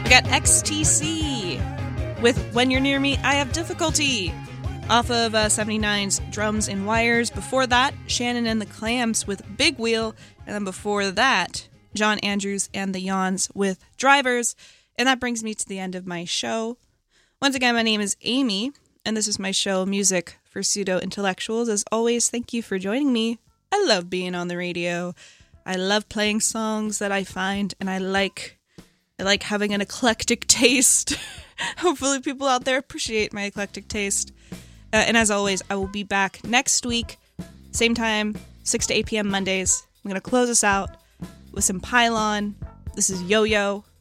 I got XTC with When You're Near Me, I Have Difficulty, off of 79's Drums and Wires. Before that, Shannon and the Clams with Big Wheel. And then before that, John Andrews and the Yawns with Drivers. And that brings me to the end of my show. Once again, my name is Amy, and this is my show, Music for Pseudo-Intellectuals. As always, thank you for joining me. I love being on the radio. I love playing songs that I find, and I like having an eclectic taste. Hopefully people out there appreciate my eclectic taste. And as always, I will be back next week, same time, 6 to 8 p.m. Mondays. I'm going to close us out with some Pylon. This is Yo-Yo.